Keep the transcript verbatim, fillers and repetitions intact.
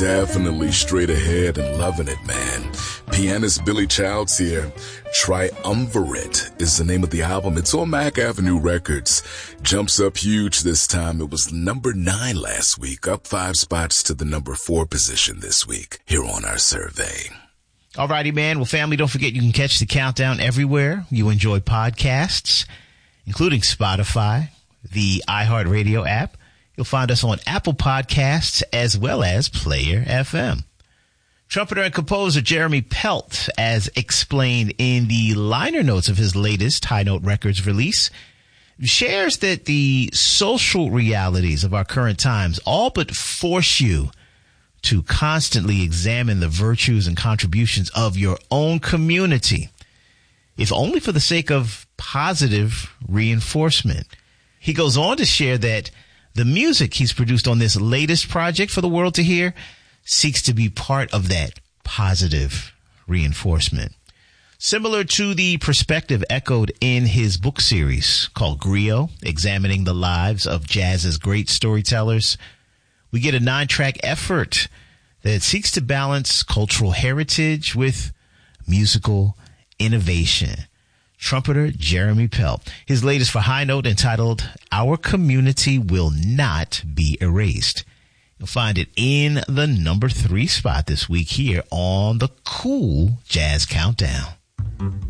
Definitely straight ahead and loving it, man. Pianist Billy Childs here. Triumvirate is the name of the album. It's on Mac Avenue Records. Jumps up huge this time. It was number nine last week, up five spots to the number four position this week here on our survey. Alrighty, man. Well, family, don't forget you can catch the countdown everywhere you enjoy podcasts, including Spotify, the iHeartRadio app. You'll find us on Apple Podcasts as well as Player F M. Trumpeter and composer Jeremy Pelt, as explained in the liner notes of his latest High Note Records release, shares that the social realities of our current times all but force you to constantly examine the virtues and contributions of your own community, if only for the sake of positive reinforcement. He goes on to share that the music he's produced on this latest project for the world to hear seeks to be part of that positive reinforcement. Similar to the perspective echoed in his book series called Griot, examining the lives of jazz's great storytellers, we get a nine-track effort that seeks to balance cultural heritage with musical innovation. Trumpeter Jeremy Pelt. His latest for High Note, entitled Our Community Will Not Be Erased. You'll find it in the number three spot this week here on the Cool Jazz Countdown.